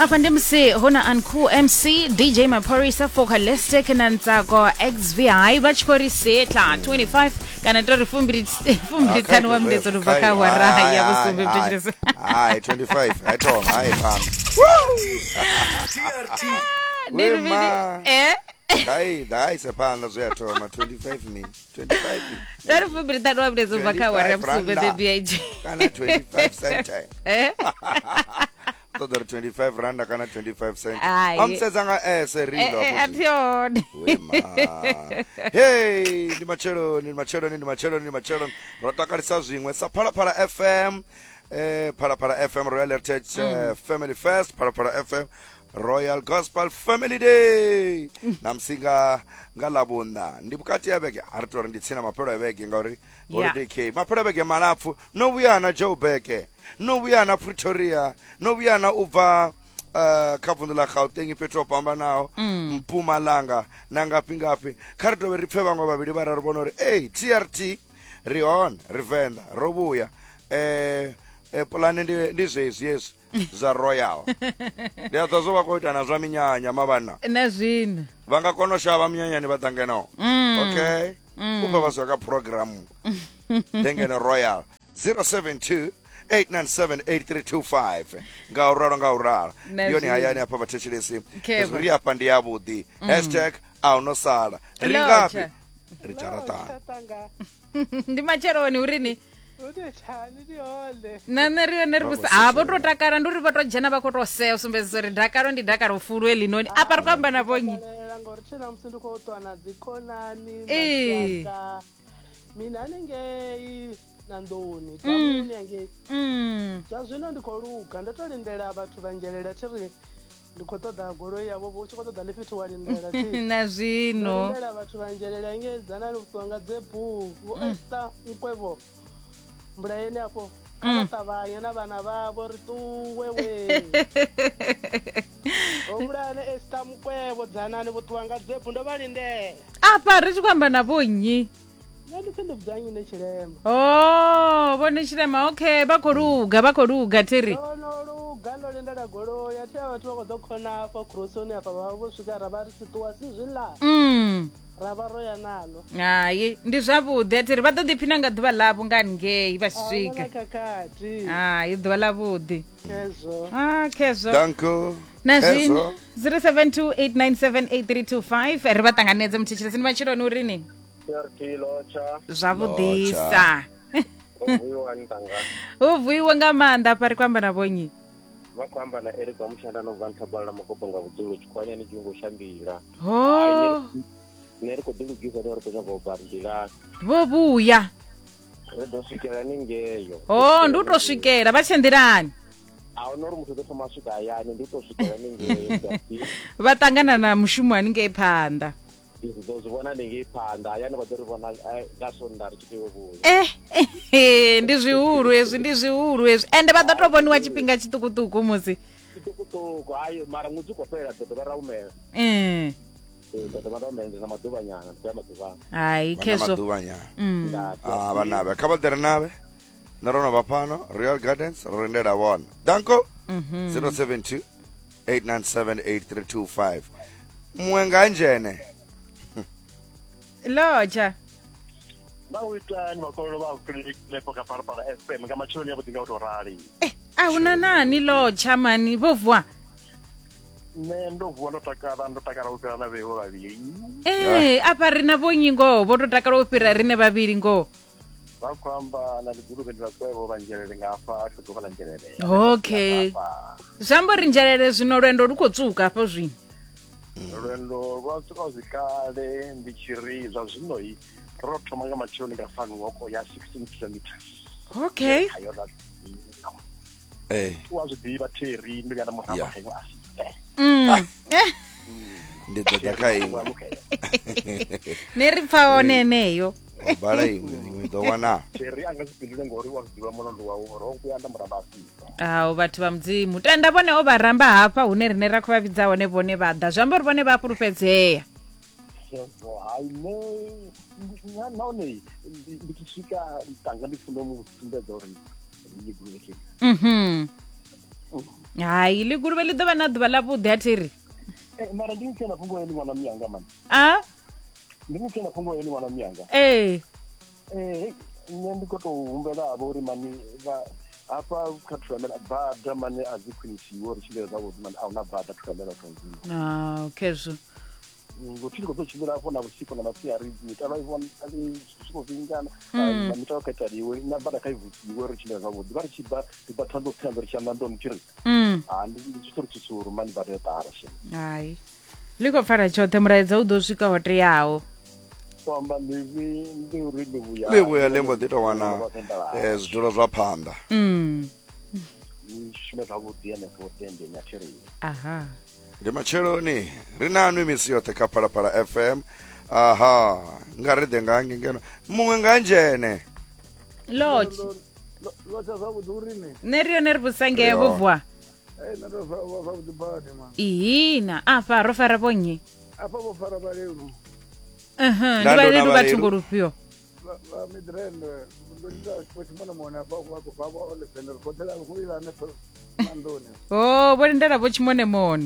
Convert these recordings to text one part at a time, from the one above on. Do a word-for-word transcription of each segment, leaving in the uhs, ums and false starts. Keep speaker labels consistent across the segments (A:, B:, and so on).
A: Afandimsi hona anku M C D J Maporisa Focalistic Nanzako X V I Bachkori Setla twenty-five kana tori fumbiri fumbiri tano wa mdezo rubaka wara ya busumbe mtejese.
B: Ai twenty-five atom ai pam. Woo! Ma.
A: Eh?
B: Dai dai sepana zeto ma twenty-five ni twenty-five.
A: Tori fumbiri tano wa mdezo rubaka wara busumbe baby I J.
B: Kana twenty-five cent.
A: Eh?
B: Todor twenty-five randa kana twenty-five cent.
A: Ai.
B: Amsezanga eh serilo.
A: Eh, atione.
B: Hey, ni machero, ni machero, ni machero, ni machero. Rotakarisa zwingwe sa phala phala F M, eh phala phala F M Royal Heritage uh, Family Fest, phala phala F M Royal Gospel Family Day. Namsinga ngalabunda. Ndibukati yabeke arito nditsina maphelo yabeke ngori holiday K. Maphelo yabeke manapfu no buyana Joe Beke. No buyana Pretoria, no buyana uva uh kavundula Gauteng Petro pamba nawo Mpumalanga nangapi ngapi kharito be ripfeva ngo babili bara ribona ri hey T R T Rion Rivenda Robuya eh eh plan ndi ndi zwezi yes za Royal ya tazoba ko itana zwa minyanya mabana
A: Na zwino
B: vanga kono shava minyanyani vatangena okay uba vasoka program tengena Royal zero seven two eight nine seven eight three two five ngaurara ngaurara yoni hayani apa vatechilesi zuri apa ndi yavudi hashtag aunosala ringapi richaratana
A: ndi macheroni urini
C: Udechani diole.
A: nane rio nervusa avo totakara nduri vatojena vakotosea usumbeziso ri dhakaro ndi dhakaro furu elinoni apa rikwamba navonyi
C: Ngori chena msindu ko utwana dzikonani.
A: Eh.
C: Mina anenge nandoni. Kamuni yange.
A: Mm.
C: Zvazvino ndikoluka ndatorindera vathu vanjelela tiri ndikotoda goloi yavo uchikotoda lifiti walindera ti.
A: Na zvino
C: Ndera vathu vanjelela ngedzana lutsonga dzebhu. Esta mkwevo. Mbraeni hapo abatavanye nabana babo rituwewe ombrane esta mkwebo dzanani butwanga dzebhu ndo balinde
A: apa richikwamba navonyi
C: ndisende bdzanyi nechirema
A: oh vone chirema okay vakoruga vakoruga tiri
C: no luga ndo lindela goloi ati avathu vakodokhona apo crossoni apa vavo svika ravari situwa sizvila
A: mm
C: rava roya nalo
A: hayi ndi zvavhuḓi atiri va ḓo ḓiphina nga ḓuvha ḽavho nga haningei vha tshi swika
C: kakati
A: hayi ḓuvha ḽavhuḓi
C: kezo
A: ah khezwo
B: danko
A: na zwino zero seven two eight nine seven eight three two five ri va ṱanganedza muthetsheli ni matshiloni urini
D: Locha.
A: zwavhuḓisa
D: Uvuyiwa ntanga.
A: u vuyiwe nga maanḓa apa ri kwamba na vonyi
D: Vakwamba na Eric wa mushanda no vantha bala makopo nga vudzulo chikwanya ni jungo shambira.
A: ho
D: Neri ko dingu giza ro ko jabo bardila.
A: vo vuya
D: Redo sikela ningeyo.
A: ho ndi u to swikela va tshendirani
D: A onoro muthu ḓo thoma swika yani ndi to swikela ningeyo.
A: va ṱangana na mushumo haningei phanḓa
D: Izo zwivona ningeyi phanda yani vha ḓo ri vhona nga sonda ri tshitewe vhuya.
A: eh eh, ndi zwihulu hezwi ndi zwihulu hezwi ende vha ḓo to vhoniwa tshifhinga tshiṱukuṱuku musi
D: Kuto hayi mara muthu ko fela ḓo vha raumela.
A: eh
D: Ḓo vha raumela na maḓuvha nyana ḓo maḓuvha.
A: hayi khezwo
B: maduvanya
A: mm
B: ah banabe khabadere nabe narona bapano Royal Gardens rondela one danko zero seven two eight nine seven eight three two five mwenga njene
A: loja
E: Bawitani makolo ba clinic lepo ka para para F M kama choni yabo dinga utorali.
A: eh ahuna nani loja mani vovwa
E: Ne ndo vuona takara ndo takara ukana na veho babili.
A: eh apa rina vonyi ngo vo to takala u fhira rine vhavhili ngo
E: Bakwamba na liguru bendela kwebo banjelele ngafa kutoka na njelele.
A: okay zwambo ri njelele zwino lwendo lu khou tsuka afho zwino
E: Lwendo lwa tsuka zikale ndi chiri zwa zwino i ro thoma nga machoni nga fani wako ya sixteen kilometers.
A: okay
E: Ayo da.
B: eh
E: Wa zwidiba theri ndi ya mafamba
B: Yeah.
E: khayo asi.
A: mm eh
B: ndi dada kai
A: ne ri pfa one neyo
B: bala inwe do wana
E: Theri anga sipindule ngori wa zwidiba monondo wa ro ku yanda murabasi.
A: awu vhathu va mudzimu tenda vone o vha ramba hafha hune rine ra khou vha vhidza hone vone vha ḓa zwi amba uri vone vha fhulufhedzea
E: I know naone ndikishika tanga ndifuna mu sumbedza uri ndi gureke
A: mhm hai liguru ḽi ḓovha na ḓuvha ḽa vhuḓi a thiri
E: Eh, mara ndi mutshena fhungo heli ṅwana miyanga mani
A: a
E: ndi mutshena fhungo heli ṅwana miyanga
A: ee
E: eh nṋe ndi khou tou humbela havho uri mani hafha kha thulamela bada mani a dzi khwinisiwa uri tshimbile zwavhuḓi mani a hu na bada thulamela tonzini
A: a khezwo
E: ngokuthi ndi khou tou tshimbila hafho na vhusiku na masiari mitala ivona zwiko vingana mitala kha italiwe na bada kha ivusiwe uri tshimbile zwavhuḓi vha ri tshi ba ri ba thando tsenda ri tshiamba ndoni tshiri ah ndi ndi tshitori tshisuru mani bada ya tara shi
A: hai ḽi khou pfala tshoṱhe mulaedza u ḓo swika ho teaho
E: kwamba ndi ndi uri ndi vhuya
B: ḽi vhuya ḽi mbo ḓi tou wana eh, zwidulo zwa phanḓa
A: mm
E: shume zwavhuḓi henefho tende na tshiri
A: aha
B: ndi matsheloni ri na nwi misi yoṱhe kha phalaphala f m aha nga ri ḓe nga hangi ngeno muṅwe nga ndzhene
A: lodge
C: lotsha zwavhuḓi urini
A: nṋe ri yone ri vhusangea vhubva
C: ei nṋe ndo zwavhuḓi badi ma
A: ihina afha ro fara vhonnyi
C: afha vho fara vhalelu
A: aha ndi vhalelu vha thungo lufhio
C: vha midrand ndo nda tshimona mona afha kwa kwa kwa ole center hotel ko ila ne mandoni
A: oh vho lindela vho tshimone mone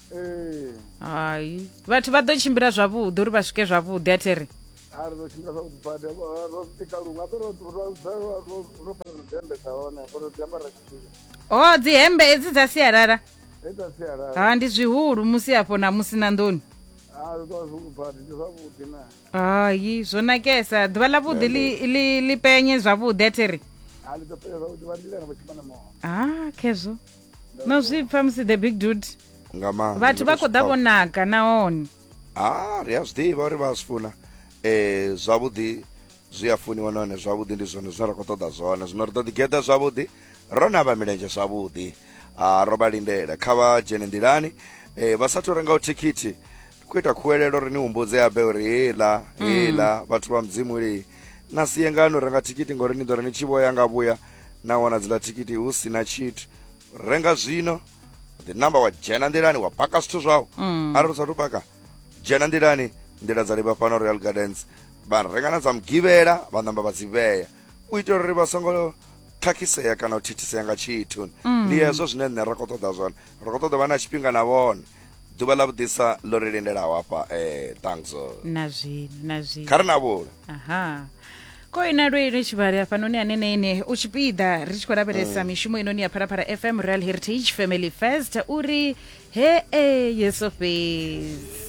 C: eh
A: hai vhathu vha ḓo tshimbila zwavhuḓi uri vha swike zwavhuḓi a thiri
C: ari ro tshimbila zwavhuḓi badi ro tika lunga ro ro ro ro fara dembe kaone ro demba ra tshila
A: oh dzi hembe edzi dza sialala
C: eta siara
A: ha ndi zwihulu musi afho na musi na ndoni
C: ah ro zwavhuḓi badi ndi zwavhuḓi na
A: hai zwo nakesa ḓuvha ḽa vhuḓi ḽi ḽi ḽi penye zwavhuḓi a thiri
C: ali ḓo pela zwavhuḓi vha ndile na tshimona mona
A: ah khezwo no zwi pfa musi the big dude
B: nga maanḓa
A: vhathu vha khou ḓa vhonaka nahone
B: ah ri a zwi ḓivha uri vha zwi funa eh zwavhuḓi zwi a funiwa nahone zwavhuḓi ndi zwone zwine ra khou ṱoḓa zwone zwino ri ḓo ḓigeḓa zwavhuḓi ro na vha milenzhe zwavhuḓi a ro vha lindela kha vha dzhene nḓilani eh vha sathu rengaho thikhithi khou ita khuwelelo uri ni humbudze abe uri heiḽa heiḽa vhathu vha mudzimu li na siye ngani u renga thikhithi ngori ni ḓo ri ni tshi vho ya nga vhuya na wana dziḽa thikhithi hu si na tshithu renga zwino the number wa dzhena nḓilani wa paka zwithu zwau arali u sathu paka dzhena nḓilani nḓila dza livha fhano Royal Gardens vha renga na dza mugivhela vha namba vha dzi vhea u itela uri vha songo khakhisea kana u thithisea nga tshithu ndi hezwo zwine nṋe ra khou ṱoḓa zwone ra khou ṱoḓa vha na tshifhinga na vhone ḓuvha ḽa vhuḓisa ḽo ri lindelaho hafha eh thanzo
A: na zwino na zwino
B: kha ri na vhula
A: aha ko ina lweli tshivhali afhanoni anene ine u tshipiḓa ri tshi khou lavhelesa mishumo inoni ya phalaphala f m Royal Heritage Family First uri he e yes of